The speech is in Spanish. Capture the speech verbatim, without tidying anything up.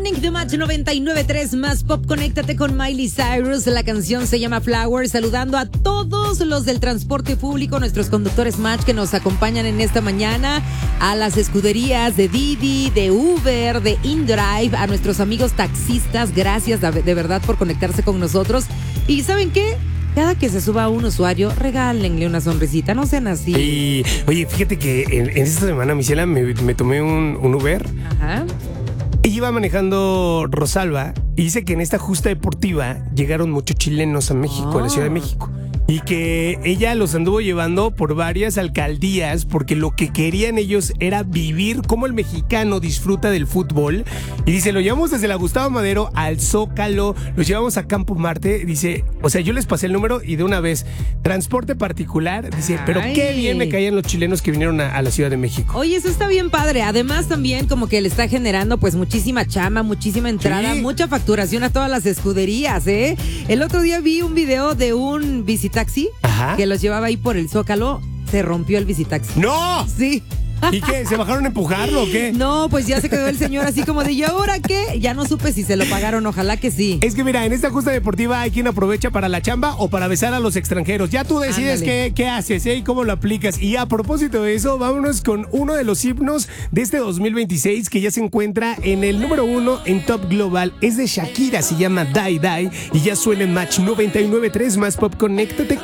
Morning de Match noventa y nueve punto tres más Pop. Conéctate con Miley Cyrus. La canción se llama Flowers. Saludando a todos los del transporte público, nuestros conductores Match que nos acompañan en esta mañana, a las escuderías de Didi, de Uber, de InDrive, a nuestros amigos taxistas. Gracias de, de verdad por conectarse con nosotros. ¿Y saben qué? Cada que se suba un usuario, regálenle una sonrisita, no sean así. Y, oye, fíjate que en, en esta semana, Michela, me, me tomé un, un Uber. Ajá. Ella iba manejando Rosalba y dice que en esta justa deportiva llegaron muchos chilenos a México, Oh. a la Ciudad de México. Y que ella los anduvo llevando por varias alcaldías porque lo que querían ellos era vivir como el mexicano disfruta del fútbol. Y dice, lo llevamos desde la Gustavo Madero al Zócalo, los llevamos a Campo Marte. Dice, o sea, yo les pasé el número y de una vez, transporte particular. Dice, pero Ay. qué bien me caían los chilenos que vinieron a, a la Ciudad de México. Oye, eso está bien padre. Además, también como que le está generando pues muchísima chama, muchísima entrada, Sí. mucha facturación a todas las escuderías, ¿eh? El otro día vi un video de un visitaxi Ajá. que los llevaba ahí por el Zócalo. Se rompió el visitaxi. ¡No! Sí. ¿Y qué? ¿Se bajaron a empujarlo o qué? No, pues ya se quedó el señor así como de, ¿y ahora qué? Ya no supe si se lo pagaron, ojalá que sí. Es que mira, en esta justa deportiva hay quien aprovecha para la chamba o para besar a los extranjeros. Ya tú decides qué, qué haces, ¿eh? Y cómo lo aplicas. Y a propósito de eso, vámonos con uno de los himnos de este dos mil veintiséis que ya se encuentra en el número uno en Top Global. Es de Shakira, se llama Die Die y ya suena en Match noventa y nueve punto tres más Pop. Conéctate